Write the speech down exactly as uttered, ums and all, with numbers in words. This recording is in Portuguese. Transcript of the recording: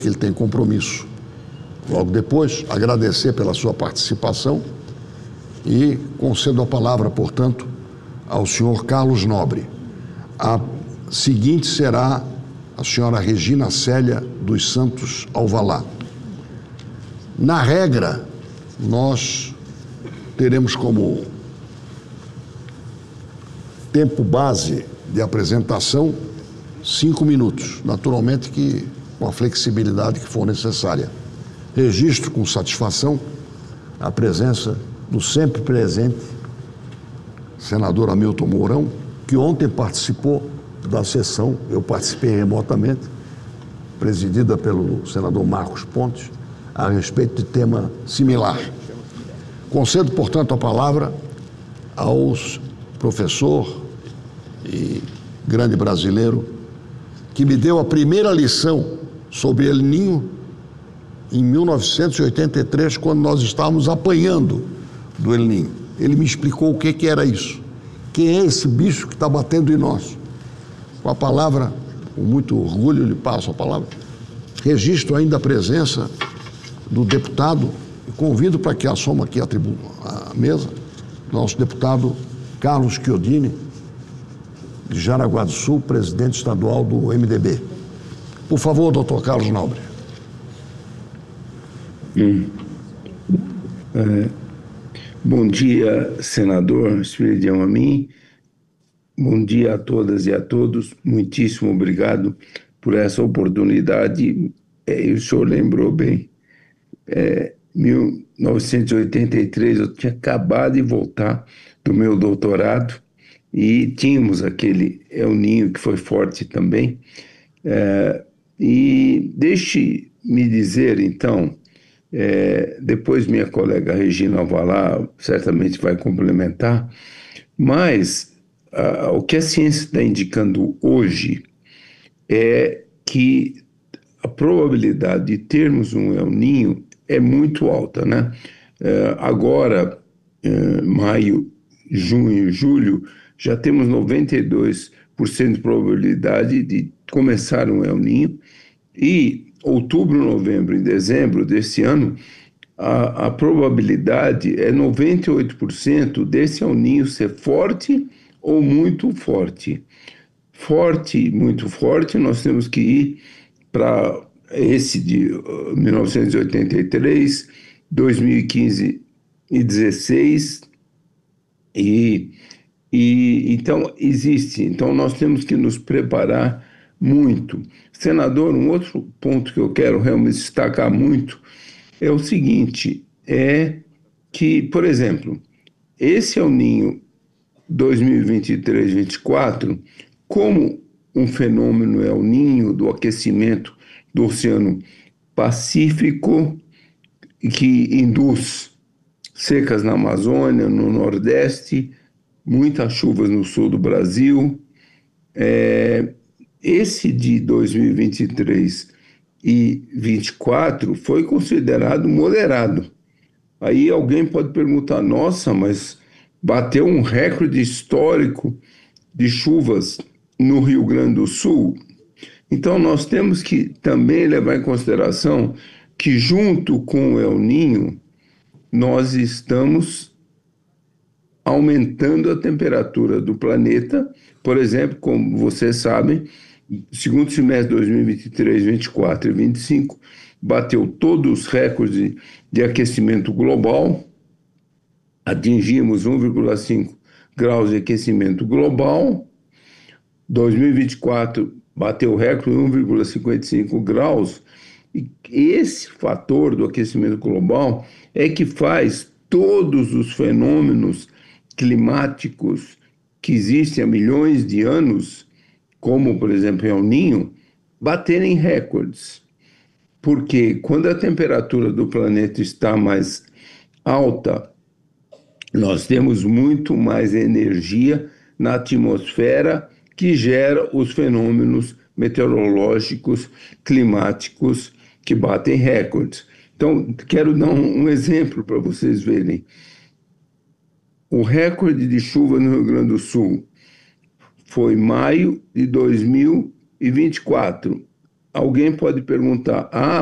que ele tem compromisso. Logo depois, agradecer pela sua participação e concedo a palavra, portanto, ao senhor Carlos Nobre. A seguinte será a senhora Regina Célia dos Santos Alvalá. Na regra, nós teremos como tempo base de apresentação cinco minutos, naturalmente que com a flexibilidade que for necessária. Registro com satisfação a presença do sempre presente senador Hamilton Mourão, que ontem participou da sessão, eu participei remotamente, presidida pelo senador Marcos Pontes, a respeito de tema similar. Concedo, portanto, a palavra ao professor e grande brasileiro que me deu a primeira lição sobre El Niño em mil novecentos e oitenta e três, quando nós estávamos apanhando do El Niño. Ele me explicou o que, que era isso. Quem é esse bicho que está batendo em nós? Com a palavra, com muito orgulho, lhe passo a palavra. Registro ainda a presença do deputado, e convido para que assuma aqui a, tribuna, a mesa, nosso deputado Carlos Chiodini, de Jaraguá do Sul, presidente estadual do M D B. Por favor, doutor Carlos Nobre. Hum. É, bom dia, senador Espiridião Amin. Bom dia a todas e a todos. Muitíssimo obrigado por essa oportunidade. É, o senhor lembrou bem. É, mil novecentos e oitenta e três, eu tinha acabado de voltar do meu doutorado e tínhamos aquele El Niño que foi forte também. É, e deixe-me dizer, então, é, depois minha colega Regina Alvalá certamente vai complementar, mas a, o que a ciência está indicando hoje é que a probabilidade de termos um El Niño é muito alta, né? É, agora, é, maio, junho, julho, já temos noventa e dois por cento de probabilidade de começar um El Niño, e outubro, novembro e dezembro desse ano, a, a probabilidade é noventa e oito por cento desse El Niño ser forte ou muito forte. Forte, muito forte, nós temos que ir para esse de uh, mil novecentos e oitenta e três, dois mil e quinze e dezesseis, e, e então existe. Então nós temos que nos preparar muito. Senador, um outro ponto que eu quero realmente destacar muito é o seguinte, é que, por exemplo, esse El Niño dois mil e vinte e três, vinte e quatro, como um fenômeno El Niño do aquecimento do Oceano Pacífico, que induz secas na Amazônia, no Nordeste, muitas chuvas no sul do Brasil. É, esse de dois mil e vinte e três e vinte e quatro foi considerado moderado. Aí alguém pode perguntar, nossa, mas bateu um recorde histórico de chuvas no Rio Grande do Sul. Então nós temos que também levar em consideração que junto com o El Niño nós estamos aumentando a temperatura do planeta. Por exemplo, como vocês sabem, segundo semestre de dois mil e vinte e três, vinte e quatro e vinte e cinco bateu todos os recordes de aquecimento global. Atingimos um vírgula cinco graus de aquecimento global. dois mil e vinte e quatro bateu o recorde de um vírgula cinquenta e cinco graus. E esse fator do aquecimento global é que faz todos os fenômenos climáticos que existem há milhões de anos, como, por exemplo, El Niño, baterem recordes. Porque quando a temperatura do planeta está mais alta, nós temos muito mais energia na atmosfera que gera os fenômenos meteorológicos, climáticos que batem recordes. Então, quero dar um, um exemplo para vocês verem. O recorde de chuva no Rio Grande do Sul foi maio de dois mil e vinte e quatro, alguém pode perguntar: ah,